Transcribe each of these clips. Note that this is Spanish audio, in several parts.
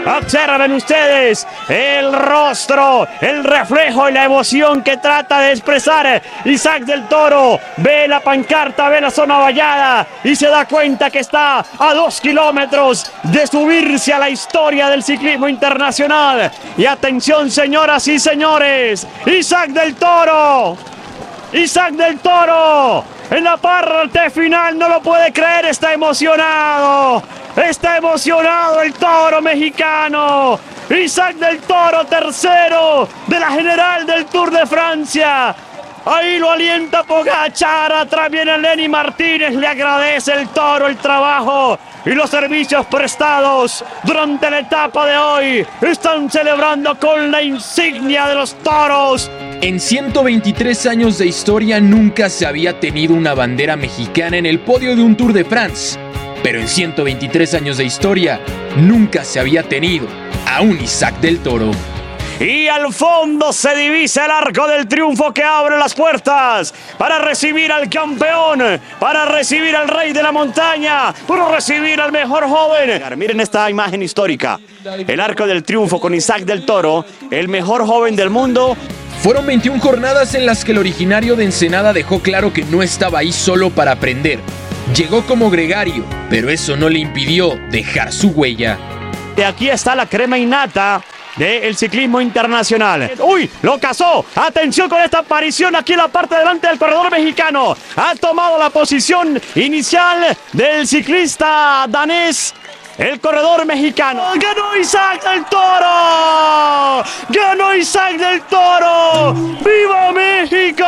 Observen ustedes el rostro, el reflejo y la emoción que trata de expresar Isaac del Toro. Ve la pancarta, ve la zona vallada y se da cuenta que está a 2 kilómetros de subirse a la historia del ciclismo internacional. Y atención, señoras y señores, Isaac del Toro. Isaac del Toro en la parte final, no lo puede creer, está emocionado. Está emocionado el toro mexicano. Isaac del Toro, tercero de la general del Tour de Francia. Ahí lo alienta Pogačar, atrás viene Lenny Martínez, le agradece el Toro el trabajo y los servicios prestados durante la etapa de hoy. Están celebrando con la insignia de los toros. En 123 años de historia nunca se había tenido una bandera mexicana en el podio de un Tour de France. Pero en 123 años de historia nunca se había tenido a un Isaac del Toro. Y al fondo se divisa el arco del triunfo que abre las puertas para recibir al campeón, para recibir al rey de la montaña, para recibir al mejor joven. Miren esta imagen histórica. El arco del triunfo con Isaac del Toro, el mejor joven del mundo. Fueron 21 jornadas en las que el originario de Ensenada dejó claro que no estaba ahí solo para aprender. Llegó como gregario, pero eso no le impidió dejar su huella. De aquí está la crema innata del ciclismo internacional. ¡Uy! ¡Lo cazó! ¡Atención con esta aparición aquí en la parte delante del corredor mexicano! Ha tomado la posición inicial del ciclista danés. El corredor mexicano. ¡Ganó Isaac del Toro! ¡Ganó Isaac del Toro! ¡Viva México!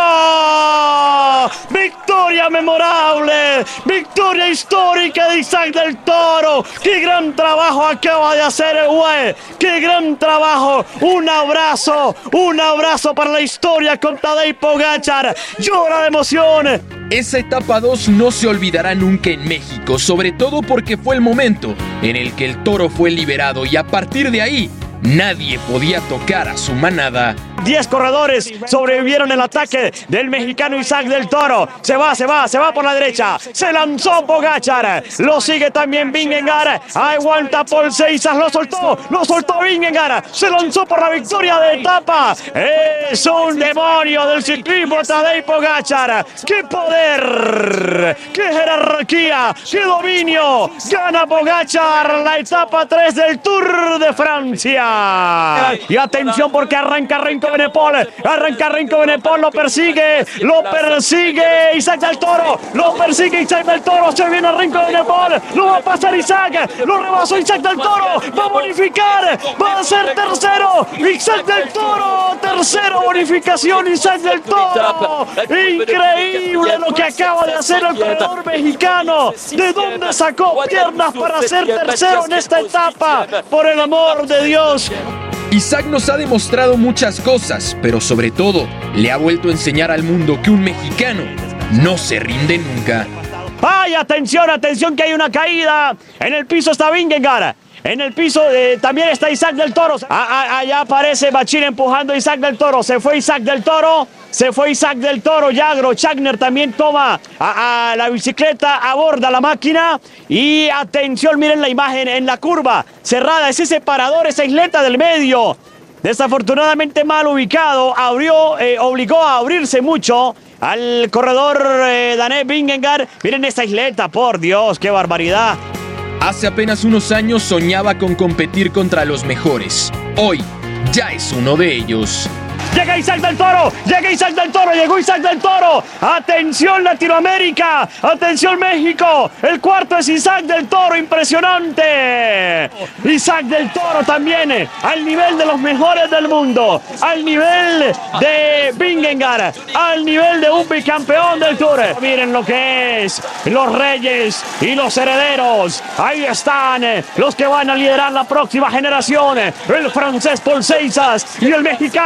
¡Victoria memorable! ¡Victoria histórica de Isaac del Toro! ¡Qué gran trabajo acaba de hacer el güey! ¡Qué gran trabajo! ¡Un abrazo para la historia con Tadej Pogačar! ¡Llora de emoción! Esa etapa 2 no se olvidará nunca en México, sobre todo porque fue el momento en el que el toro fue liberado y a partir de ahí nadie podía tocar a su manada. 10 corredores sobrevivieron el ataque del mexicano Isaac del Toro. Se va por la derecha. Se lanzó Pogačar. Lo sigue también Vingegaard. Aguanta Paul Seisas. Lo soltó Vingegaard. Se lanzó por la victoria de etapa. Es un demonio del ciclismo Tadej Pogačar. ¡Qué poder! ¡Qué jerarquía! ¡Qué dominio! Gana Pogačar la etapa 3 del Tour de Francia. Y atención porque arranca Renko Benepol, lo persigue Isaac del Toro, se viene Renko Benepol, lo va a pasar Isaac, lo rebasó Isaac del Toro, va a bonificar, va a ser tercero, Isaac del Toro, tercero, bonificación Isaac del Toro, increíble lo que acaba de hacer el corredor mexicano, ¿de dónde sacó piernas para ser tercero en esta etapa? Por el amor de Dios. Isaac nos ha demostrado muchas cosas, pero sobre todo le ha vuelto a enseñar al mundo que un mexicano no se rinde nunca. ¡Ay, atención que hay una caída! En el piso está Vingegaard. En el piso también está Isaac del Toro. Allá aparece Bachín empujando a Isaac del Toro. Se fue Isaac del Toro. Yagro Chagner también toma a la bicicleta, aborda la máquina. Y atención, miren la imagen en la curva cerrada. Ese separador, esa isleta del medio. Desafortunadamente mal ubicado. Obligó a abrirse mucho al corredor danés Vingegaard. Miren esa isleta, por Dios, qué barbaridad. Hace apenas unos años soñaba con competir contra los mejores. Hoy ya es uno de ellos. Llega Isaac del Toro, llegó Isaac del Toro. Atención Latinoamérica, atención México. El cuarto es Isaac del Toro, impresionante. Isaac del Toro también al nivel de los mejores del mundo, al nivel de Vingegaard, al nivel de un bicampeón del Tour. Miren lo que es, los reyes y los herederos. Ahí están los que van a liderar la próxima generación. El francés Paul Seisas y el mexicano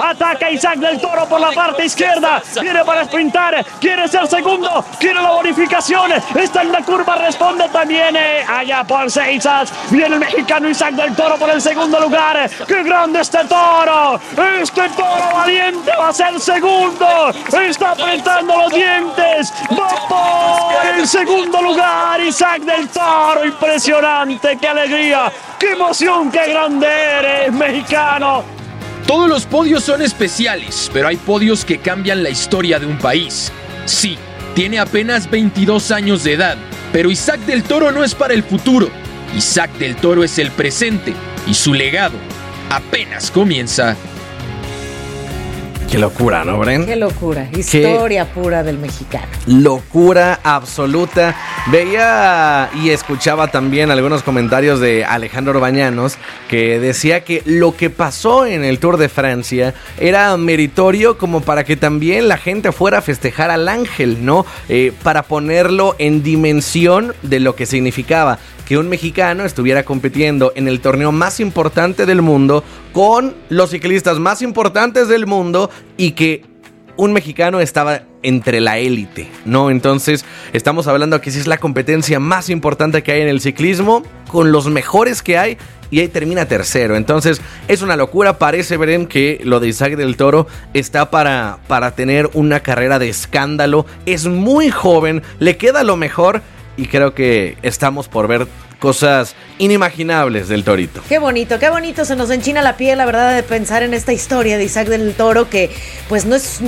ataca Isaac del Toro por la parte izquierda, viene para sprintar, quiere ser segundo, quiere la bonificación, está en la curva, responde también allá por Seizas, viene el mexicano Isaac del Toro por el segundo lugar. ¡Qué grande este toro! Este toro valiente va a ser segundo, está apretando los dientes, va por el segundo lugar Isaac del Toro. Impresionante, qué alegría, qué emoción, qué grande eres, mexicano. Todos los podios son especiales, pero hay podios que cambian la historia de un país. Sí, tiene apenas 22 años de edad, pero Isaac del Toro no es para el futuro. Isaac del Toro es el presente y su legado apenas comienza. Qué locura, ¿no, Bren? Qué locura, historia pura del mexicano. Locura absoluta. Veía y escuchaba también algunos comentarios de Alejandro Bañanos, que decía que lo que pasó en el Tour de Francia era meritorio como para que también la gente fuera a festejar al Ángel, ¿no? Para ponerlo en dimensión de lo que significaba que un mexicano estuviera compitiendo en el torneo más importante del mundo con los ciclistas más importantes del mundo y que un mexicano estaba entre la élite, ¿no? Entonces estamos hablando que sí es la competencia más importante que hay en el ciclismo, con los mejores que hay, y ahí termina tercero. Entonces es una locura. Parece, Beren, que lo de Isaac del Toro está para tener una carrera de escándalo. Es muy joven, le queda lo mejor, y creo que estamos por ver cosas inimaginables del torito. Qué bonito, se nos enchina la piel, la verdad, de pensar en esta historia de Isaac del Toro, que pues no es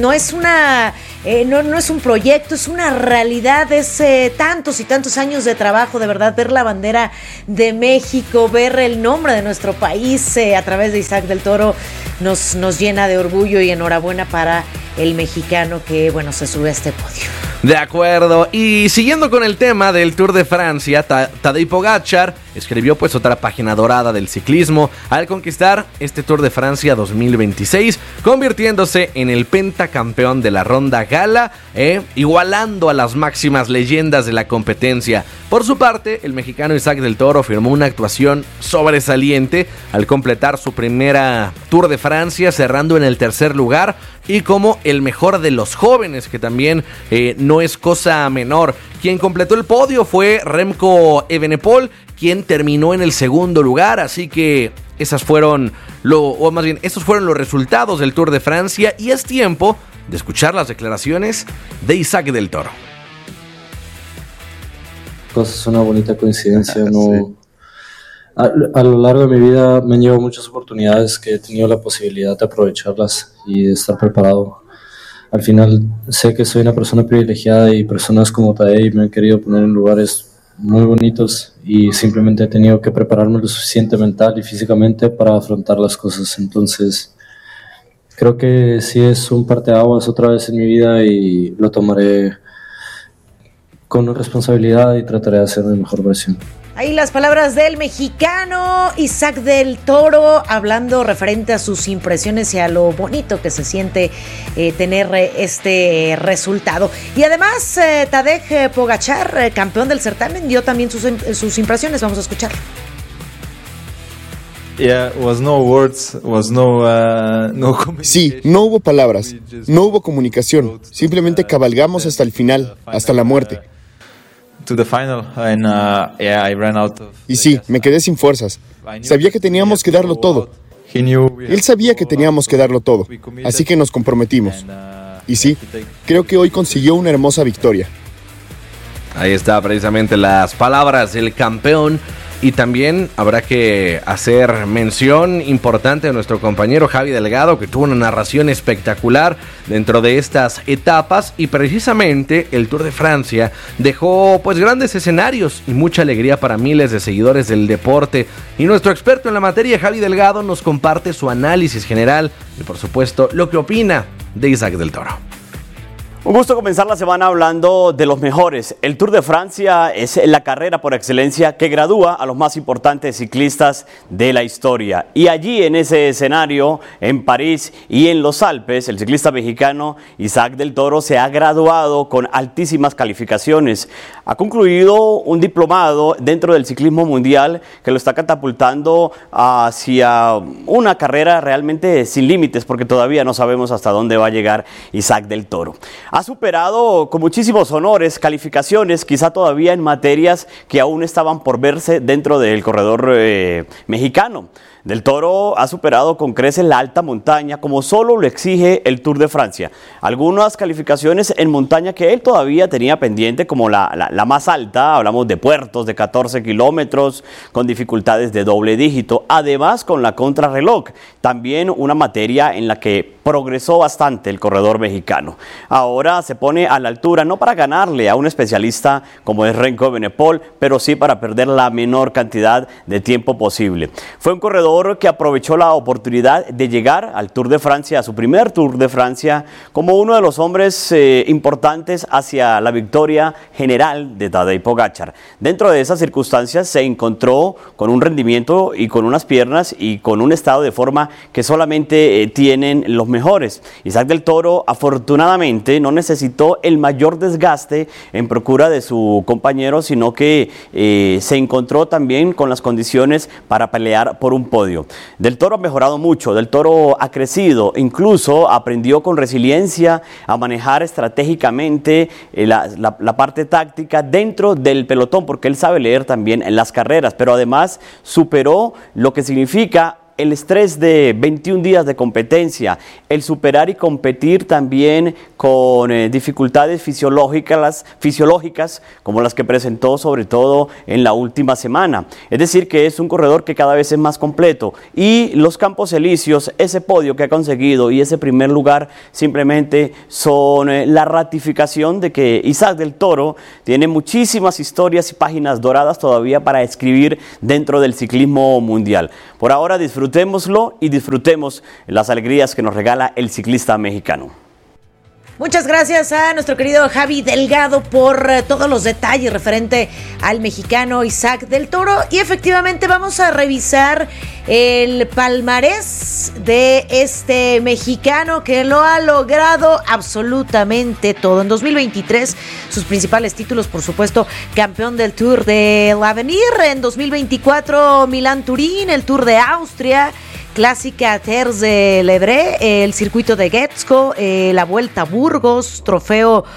un proyecto, es una realidad, es tantos y tantos años de trabajo, de verdad, ver la bandera de México, ver el nombre de nuestro país a través de Isaac del Toro, nos llena de orgullo y enhorabuena para el mexicano que, bueno, se sube a este podio. De acuerdo, y siguiendo con el tema del Tour de Francia, Tadej Pogačar escribió pues otra página dorada del ciclismo al conquistar este Tour de Francia 2026, convirtiéndose en el pentacampeón de la Ronda Gala, igualando a las máximas leyendas de la competencia. Por su parte, el mexicano Isaac del Toro firmó una actuación sobresaliente al completar su primera Tour de Francia, cerrando en el tercer lugar y como el mejor de los jóvenes, que también no es cosa menor. Quien completó el podio fue Remco Evenepoel, quien terminó en el segundo lugar, así que esos fueron los resultados del Tour de Francia, y es tiempo de escuchar las declaraciones de Isaac del Toro. Es una bonita coincidencia, ¿no? A lo largo de mi vida me han llevado muchas oportunidades que he tenido la posibilidad de aprovecharlas y de estar preparado. Al final sé que soy una persona privilegiada y personas como Tadej me han querido poner en lugares muy bonitos y simplemente he tenido que prepararme lo suficiente mental y físicamente para afrontar las cosas. Entonces creo que sí es un parteaguas otra vez en mi vida y lo tomaré con responsabilidad y trataré de hacer mi mejor versión. Ahí las palabras del mexicano Isaac del Toro, hablando referente a sus impresiones y a lo bonito que se siente tener este resultado. Y además, Tadej Pogačar, campeón del certamen, dio también sus impresiones. Vamos a escucharlo. Sí, no hubo palabras, no hubo comunicación, simplemente cabalgamos hasta el final, hasta la muerte. Y sí, me quedé sin fuerzas. Sabía que teníamos que darlo todo. Él sabía que teníamos que darlo todo, así que nos comprometimos. Y sí, creo que hoy consiguió una hermosa victoria. Ahí está precisamente las palabras del campeón. Y también habrá que hacer mención importante a nuestro compañero Javi Delgado, que tuvo una narración espectacular dentro de estas etapas, y precisamente el Tour de Francia dejó pues grandes escenarios y mucha alegría para miles de seguidores del deporte, y nuestro experto en la materia, Javi Delgado, nos comparte su análisis general y por supuesto lo que opina de Isaac del Toro. Un gusto comenzar la semana hablando de los mejores. El Tour de Francia es la carrera por excelencia que gradúa a los más importantes ciclistas de la historia. Y allí en ese escenario, en París y en los Alpes, el ciclista mexicano Isaac del Toro se ha graduado con altísimas calificaciones. Ha concluido un diplomado dentro del ciclismo mundial que lo está catapultando hacia una carrera realmente sin límites, porque todavía no sabemos hasta dónde va a llegar Isaac del Toro. Ha superado con muchísimos honores, calificaciones, quizá todavía en materias que aún estaban por verse dentro del corredor mexicano. Del Toro ha superado con creces la alta montaña, como solo lo exige el Tour de Francia. Algunas calificaciones en montaña que él todavía tenía pendiente, como la más alta, hablamos de puertos de 14 kilómetros, con dificultades de doble dígito, además con la contrarreloj, también una materia en la que progresó bastante el corredor mexicano. Ahora se pone a la altura, no para ganarle a un especialista como es Remco Evenepoel, pero sí para perder la menor cantidad de tiempo posible. Fue un corredor que aprovechó la oportunidad de llegar al Tour de Francia, a su primer Tour de Francia, como uno de los hombres importantes hacia la victoria general de Tadej Pogačar. Dentro de esas circunstancias se encontró con un rendimiento y con unas piernas y con un estado de forma que solamente tienen los mejores. Isaac del Toro afortunadamente no necesitó el mayor desgaste en procura de su compañero, sino que se encontró también con las condiciones para pelear por un podio. Del Toro ha mejorado mucho, Del Toro ha crecido, incluso aprendió con resiliencia a manejar estratégicamente la parte táctica dentro del pelotón, porque él sabe leer también en las carreras, pero además superó lo que significa el estrés de 21 días de competencia, el superar y competir también con dificultades fisiológicas como las que presentó sobre todo en la última semana. Es decir, que es un corredor que cada vez es más completo, y los Campos Elíseos, ese podio que ha conseguido y ese primer lugar simplemente son la ratificación de que Isaac del Toro tiene muchísimas historias y páginas doradas todavía para escribir dentro del ciclismo mundial. Por ahora disfrutémoslo y disfrutemos las alegrías que nos regala el ciclista mexicano. Muchas gracias a nuestro querido Javi Delgado por todos los detalles referente al mexicano Isaac del Toro. Y efectivamente vamos a revisar el palmarés de este mexicano que lo ha logrado absolutamente todo. En 2023, sus principales títulos, por supuesto, campeón del Tour de l'Avenir. En 2024, Milán-Turín, el Tour de Austria, Clásica Terres de l'Ebre, el circuito de Getxo, la Vuelta a Burgos, Trofeo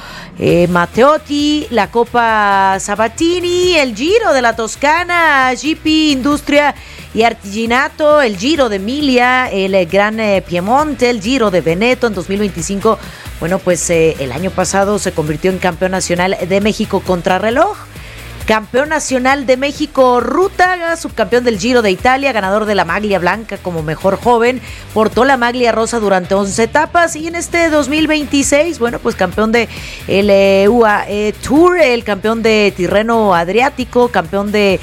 Matteotti, la Copa Sabatini, el Giro de la Toscana, GP Industria y Artigianato, el Giro de Emilia, el Gran Piemonte, el Giro de Veneto. En 2025, bueno, pues el año pasado se convirtió en campeón nacional de México contrarreloj, campeón nacional de México ruta, subcampeón del Giro de Italia, ganador de la maglia blanca como mejor joven, portó la maglia rosa durante 11 etapas, y en este 2026, bueno, pues campeón de el UAE Tour, el campeón de Tirreno Adriático, campeón de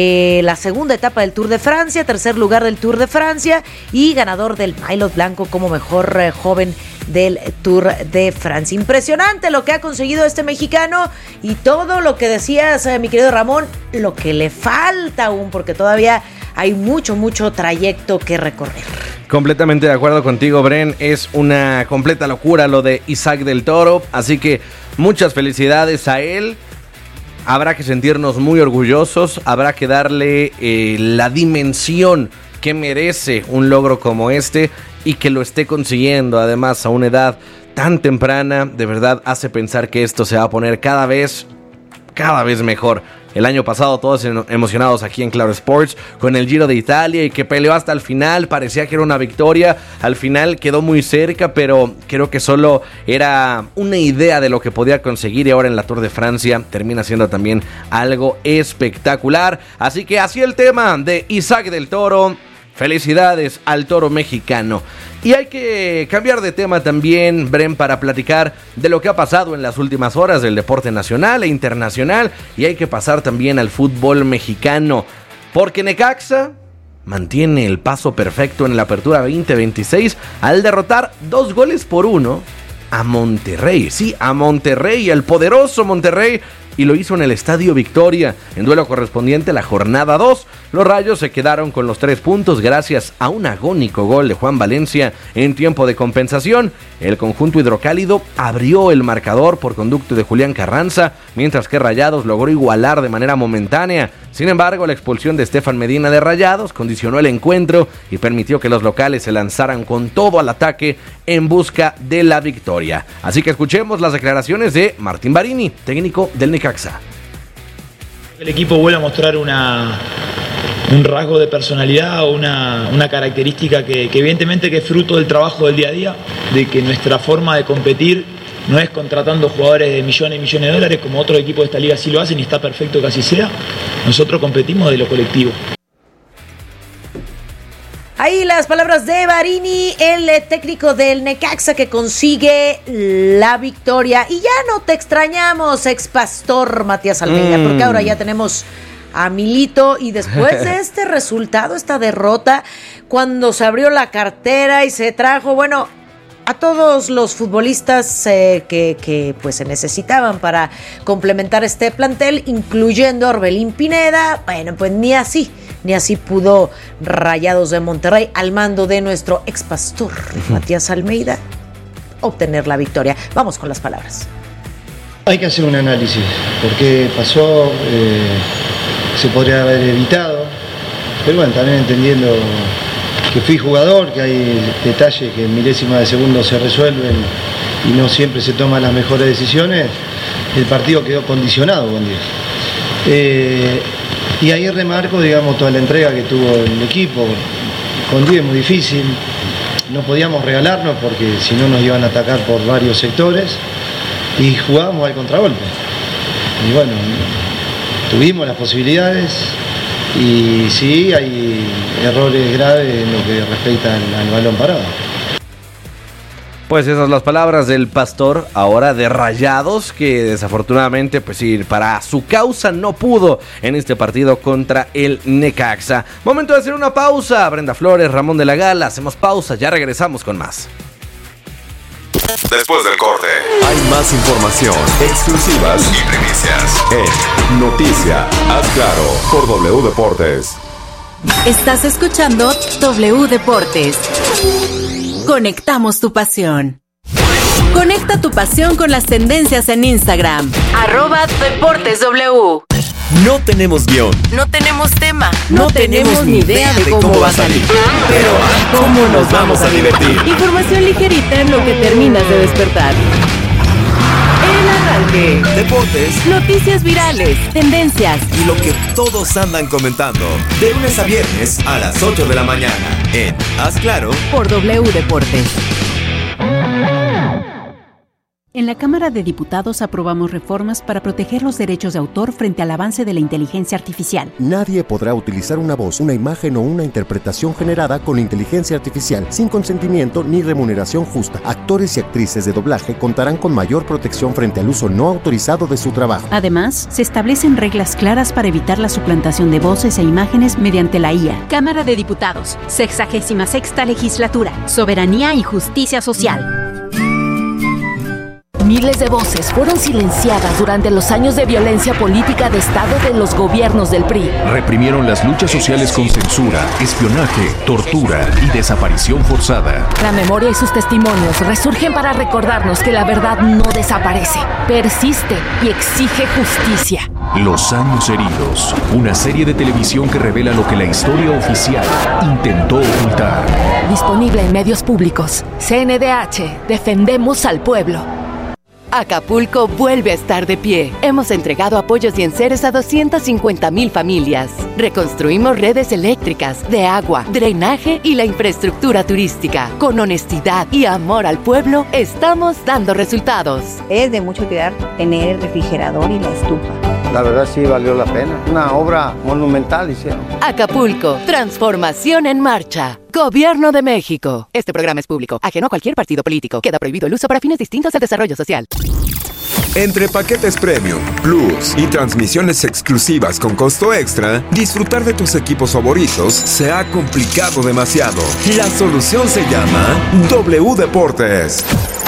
la segunda etapa del Tour de Francia, tercer lugar del Tour de Francia y ganador del Maillot Blanco como mejor joven del Tour de Francia. Impresionante lo que ha conseguido este mexicano, y todo lo que decías, mi querido Ramón, lo que le falta aún, porque todavía hay mucho trayecto que recorrer. Completamente de acuerdo contigo, Bren. Es una completa locura lo de Isaac del Toro, así que muchas felicidades a él. Habrá que sentirnos muy orgullosos, habrá que darle la dimensión que merece un logro como este, y que lo esté consiguiendo además a una edad tan temprana, de verdad hace pensar que esto se va a poner cada vez mejor. El año pasado todos emocionados aquí en Claro Sports con el Giro de Italia, y que peleó hasta el final, parecía que era una victoria, al final quedó muy cerca, pero creo que solo era una idea de lo que podía conseguir, y ahora en la Tour de Francia termina siendo también algo espectacular. Así que así el tema de Isaac del Toro. Felicidades al toro mexicano. Y hay que cambiar de tema también, Bren, para platicar de lo que ha pasado en las últimas horas del deporte nacional e internacional. Y hay que pasar también al fútbol mexicano, porque Necaxa mantiene el paso perfecto en la Apertura 2026 al derrotar 2-1 a Monterrey. Sí, a Monterrey, el poderoso Monterrey. Y lo hizo en el Estadio Victoria, en duelo correspondiente a la jornada 2. Los Rayos se quedaron con los 3 puntos gracias a un agónico gol de Juan Valencia en tiempo de compensación. El conjunto hidrocálido abrió el marcador por conducto de Julián Carranza, mientras que Rayados logró igualar de manera momentánea. Sin embargo, la expulsión de Estefan Medina de Rayados condicionó el encuentro y permitió que los locales se lanzaran con todo al ataque en busca de la victoria. Así que escuchemos las declaraciones de Martín Barini, técnico del Necaxa. El equipo vuelve a mostrar un rasgo de personalidad o una característica que evidentemente que es fruto del trabajo del día a día, de que nuestra forma de competir no es contratando jugadores de millones y millones de dólares como otros equipos de esta liga sí lo hacen y está perfecto que así sea. Nosotros competimos de lo colectivo. Ahí las palabras de Barini, el técnico del Necaxa que consigue la victoria. Y ya no te extrañamos, ex pastor Matías Almeida, porque ahora ya tenemos a Milito. Y después de este resultado, esta derrota, cuando se abrió la cartera y se trajo, bueno, a todos los futbolistas que pues se necesitaban para complementar este plantel, incluyendo a Orbelín Pineda, bueno, pues ni así pudo Rayados de Monterrey, al mando de nuestro ex pastor Matías Almeida, obtener la victoria. Vamos con las palabras. Hay que hacer un análisis, por qué pasó, se podría haber evitado, pero bueno, también entendiendo que fui jugador, que hay detalles que en milésimas de segundo se resuelven y no siempre se toman las mejores decisiones, el partido quedó condicionado con 10. Y ahí remarco, digamos, toda la entrega que tuvo el equipo. Con 10 es muy difícil, no podíamos regalarnos porque si no nos iban a atacar por varios sectores y jugábamos al contragolpe. Y bueno, tuvimos las posibilidades y sí hay errores graves en lo que respecta al balón parado. Pues esas son las palabras del pastor ahora de Rayados, que desafortunadamente pues ir para su causa no pudo en este partido contra el Necaxa. Momento de hacer una pausa. Brenda Flores, Ramón de la Gala, hacemos pausa, ya regresamos con más. Después del corte, hay más información, exclusivas y primicias en Noticia Haz Claro por W Deportes. Estás escuchando W Deportes. Conectamos tu pasión. Conecta tu pasión con las tendencias en Instagram. @DeportesW. No tenemos guión. No tenemos tema. No tenemos ni idea de cómo va a salir. Pero ¿cómo nos vamos a divertir? Información ligerita en lo que terminas de despertar. El arranque. Deportes. Noticias virales. Tendencias. Y lo que todos andan comentando. De lunes a viernes a las 8 de la mañana. En Haz Claro por W Deportes. En la Cámara de Diputados aprobamos reformas para proteger los derechos de autor frente al avance de la inteligencia artificial. Nadie podrá utilizar una voz, una imagen o una interpretación generada con inteligencia artificial sin consentimiento ni remuneración justa. Actores y actrices de doblaje contarán con mayor protección frente al uso no autorizado de su trabajo. Además, se establecen reglas claras para evitar la suplantación de voces e imágenes mediante la IA. Cámara de Diputados, 66ª Legislatura, Soberanía y Justicia Social. Miles de voces fueron silenciadas durante los años de violencia política de Estado de los gobiernos del PRI. Reprimieron las luchas sociales con censura, espionaje, tortura y desaparición forzada. La memoria y sus testimonios resurgen para recordarnos que la verdad no desaparece, persiste y exige justicia. Los años heridos, una serie de televisión que revela lo que la historia oficial intentó ocultar. Disponible en medios públicos. CNDH, defendemos al pueblo. Acapulco vuelve a estar de pie. Hemos entregado apoyos y enseres a 250,000 familias. Reconstruimos redes eléctricas, de agua, drenaje y la infraestructura turística. Con honestidad y amor al pueblo, estamos dando resultados. Es de mucho cuidar tener el refrigerador y la estufa. La verdad sí valió la pena. Una obra monumental hicieron. Acapulco, transformación en marcha. Gobierno de México. Este programa es público, ajeno a cualquier partido político. Queda prohibido el uso para fines distintos al desarrollo social. Entre paquetes premium, plus y transmisiones exclusivas con costo extra, disfrutar de tus equipos favoritos se ha complicado demasiado. La solución se llama W Deportes.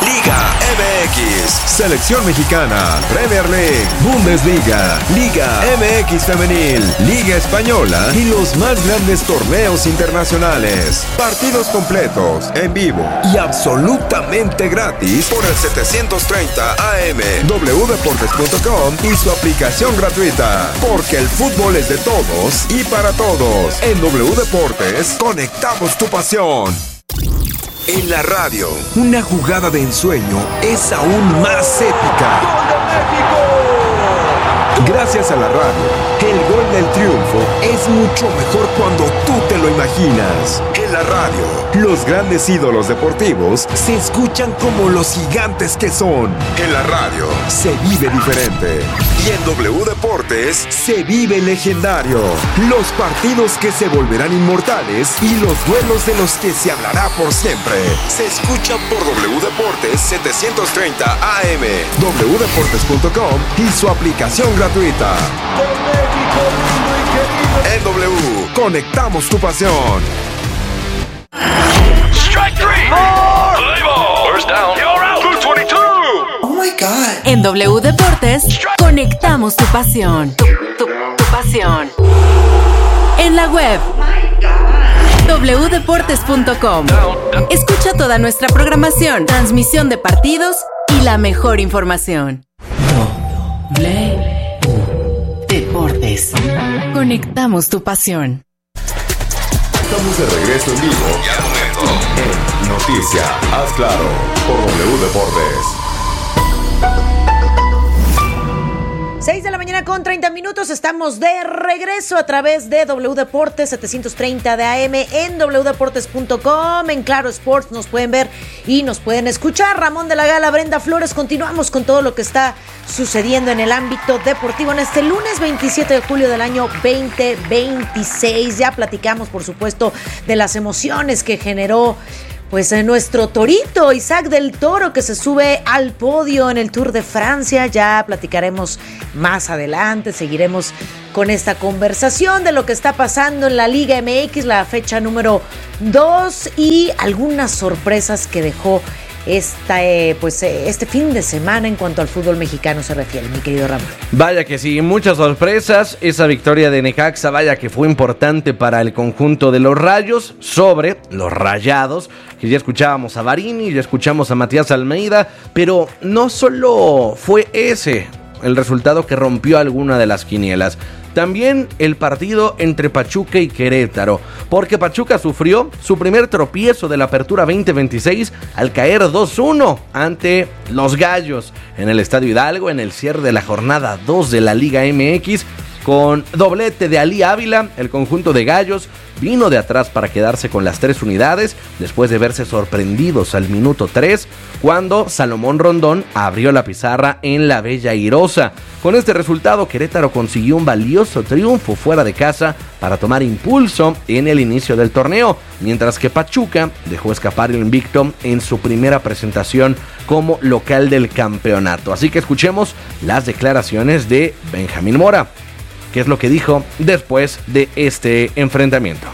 Liga MX, Selección Mexicana, Premier League, Bundesliga, Liga MX Femenil, Liga Española y los más grandes torneos internacionales. Partidos completos, en vivo y absolutamente gratis por el 730 AM, wdeportes.com y su aplicación gratuita. Porque el fútbol es de todos y para todos. En W Deportes, conectamos tu pasión. En la radio, una jugada de ensueño es aún más épica. ¡Gol de México! Gracias a la radio, el gol del triunfo es mucho mejor cuando tú te lo imaginas. En la radio, los grandes ídolos deportivos se escuchan como los gigantes que son. En la radio, se vive diferente. Y en W Deportes, se vive legendario. Los partidos que se volverán inmortales y los duelos de los que se hablará por siempre. Se escuchan por W Deportes 730 AM, wdeportes.com y su aplicación gratuita. En W, conectamos tu pasión. Strike three. First down. You're out. 222. Oh my God. En W Deportes, conectamos tu pasión. Tu pasión. En la web. wdeportes.com. Escucha toda nuestra programación, transmisión de partidos y la mejor información. Deportes. Conectamos tu pasión. Estamos de regreso en vivo en Noticia, haz claro, por W Deportes. 6 de la mañana con 30 minutos, estamos de regreso a través de W Deportes 730 de AM en wdeportes.com, en Claro Sports nos pueden ver y nos pueden escuchar. Ramón de la Gala, Brenda Flores, continuamos con todo lo que está sucediendo en el ámbito deportivo en este lunes 27 de julio del año 2026. Ya platicamos, por supuesto, de las emociones que generó pues nuestro torito Isaac del Toro, que se sube al podio en el Tour de Francia. Ya platicaremos más adelante, seguiremos con esta conversación de lo que está pasando en la Liga MX, la fecha número 2 y algunas sorpresas que dejó este fin de semana en cuanto al fútbol mexicano se refiere, mi querido Ramón. Vaya que sí, muchas sorpresas. Esa victoria de Necaxa, vaya que fue importante para el conjunto de los Rayos sobre los Rayados, que ya escuchábamos a Barini, ya escuchamos a Matías Almeida, pero no solo fue ese el resultado que rompió alguna de las quinielas. También el partido entre Pachuca y Querétaro, porque Pachuca sufrió su primer tropiezo de la Apertura 2026 al caer 2-1 ante los Gallos en el Estadio Hidalgo en el cierre de la jornada 2 de la Liga MX. Con doblete de Ali Ávila, el conjunto de Gallos vino de atrás para quedarse con las 3 unidades después de verse sorprendidos al minuto 3 cuando Salomón Rondón abrió la pizarra en la Bella Airosa. Con este resultado, Querétaro consiguió un valioso triunfo fuera de casa para tomar impulso en el inicio del torneo, mientras que Pachuca dejó escapar el invicto en su primera presentación como local del campeonato. Así que escuchemos las declaraciones de Benjamín Mora, que es lo que dijo después de este enfrentamiento.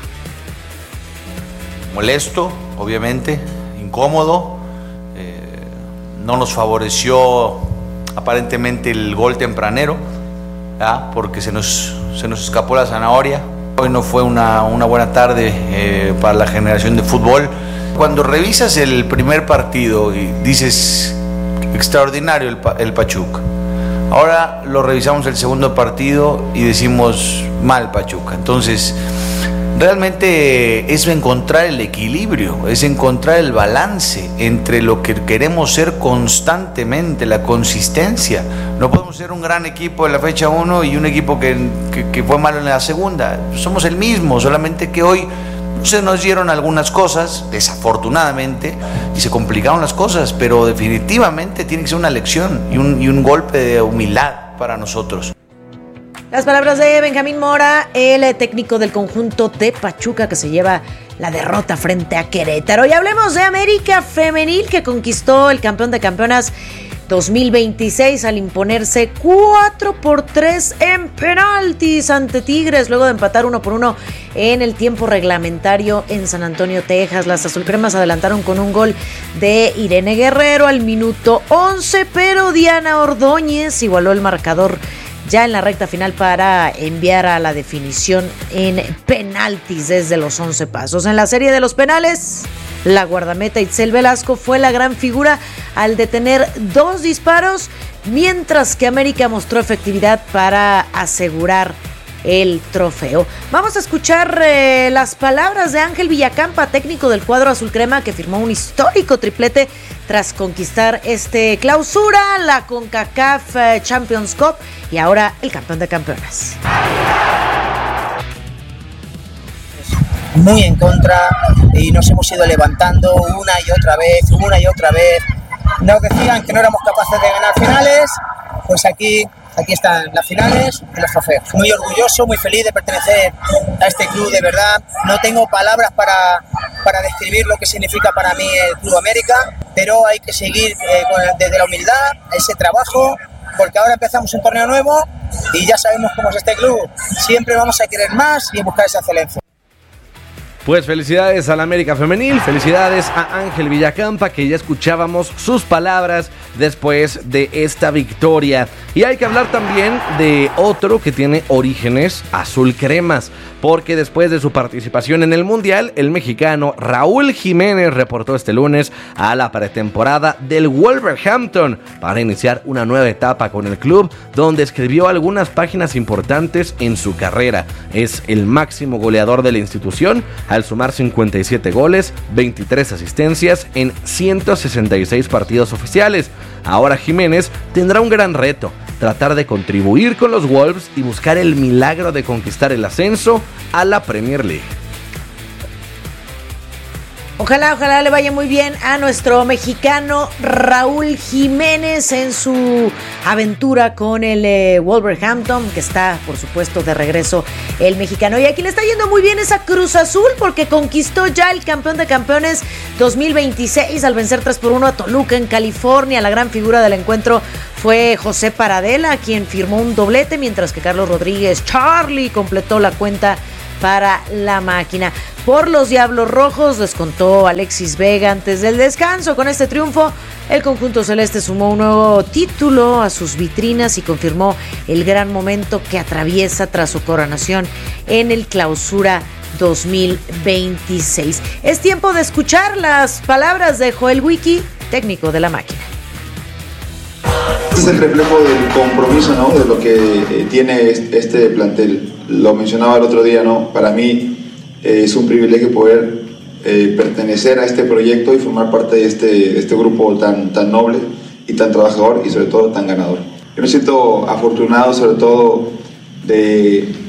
Molesto, obviamente, incómodo, no nos favoreció aparentemente el gol tempranero, porque se nos escapó la zanahoria. Hoy no fue una buena tarde para la generación de fútbol. Cuando revisas el primer partido y dices extraordinario el Pachuca, ahora lo revisamos el segundo partido y decimos mal Pachuca. Entonces, realmente es encontrar el equilibrio, es encontrar el balance entre lo que queremos ser constantemente, la consistencia. No podemos ser un gran equipo en la fecha 1 y un equipo que fue malo en la segunda. Somos el mismo, solamente que hoy se nos dieron algunas cosas, desafortunadamente, y se complicaron las cosas, pero definitivamente tiene que ser una lección y un golpe de humildad para nosotros. Las palabras de Benjamín Mora, el técnico del conjunto de Pachuca, que se lleva la derrota frente a Querétaro. Y hablemos de América Femenil, que conquistó el campeón de campeonas 2026 al imponerse 4-3 en penaltis ante Tigres, luego de empatar 1-1 en el tiempo reglamentario en San Antonio, Texas. Las azulcremas adelantaron con un gol de Irene Guerrero al minuto 11, pero Diana Ordóñez igualó el marcador ya en la recta final para enviar a la definición en penaltis desde los 11 pasos. En la serie de los penales, la guardameta Itzel Velasco fue la gran figura al detener 2 disparos, mientras que América mostró efectividad para asegurar el trofeo. Vamos a escuchar las palabras de Ángel Villacampa, técnico del cuadro azul crema, que firmó un histórico triplete tras conquistar clausura, la CONCACAF Champions Cup y ahora el campeón de campeones. Muy en contra y nos hemos ido levantando una y otra vez. Nos decían que no éramos capaces de ganar finales, pues aquí están las finales y los trofeos. Muy orgulloso, muy feliz de pertenecer a este club, de verdad. No tengo palabras para describir lo que significa para mí el Club América, pero hay que seguir desde la humildad, ese trabajo, porque ahora empezamos un torneo nuevo y ya sabemos cómo es este club. Siempre vamos a querer más y buscar esa excelencia. Pues felicidades al América Femenil, felicidades a Ángel Villacampa, que ya escuchábamos sus palabras después de esta victoria. Y hay que hablar también de otro que tiene orígenes azul cremas, porque después de su participación en el Mundial, el mexicano Raúl Jiménez reportó este lunes a la pretemporada del Wolverhampton para iniciar una nueva etapa con el club, donde escribió algunas páginas importantes en su carrera. Es el máximo goleador de la institución, al sumar 57 goles, 23 asistencias en 166 partidos oficiales. Ahora Jiménez tendrá un gran reto: tratar de contribuir con los Wolves y buscar el milagro de conquistar el ascenso a la Premier League. Ojalá le vaya muy bien a nuestro mexicano Raúl Jiménez en su aventura con el Wolverhampton, que está, por supuesto, de regreso el mexicano. Y aquí le está yendo muy bien esa Cruz Azul, porque conquistó ya el campeón de campeones 2026 al vencer 3-1 a Toluca en California. La gran figura del encuentro fue José Paradela, quien firmó un doblete, mientras que Carlos Rodríguez, Charlie, completó la cuenta para la máquina. Por los Diablos Rojos descontó Alexis Vega antes del descanso. Con este triunfo, el conjunto celeste sumó un nuevo título a sus vitrinas y confirmó el gran momento que atraviesa tras su coronación en el Clausura 2026. Es tiempo de escuchar las palabras de Joel Wiki, técnico de la máquina. Este es el reflejo del compromiso, ¿no?, de lo que tiene este plantel. Lo mencionaba el otro día, ¿no? Para mí es un privilegio poder pertenecer a este proyecto y formar parte de este grupo tan noble y tan trabajador y sobre todo tan ganador. Yo me siento afortunado, sobre todo de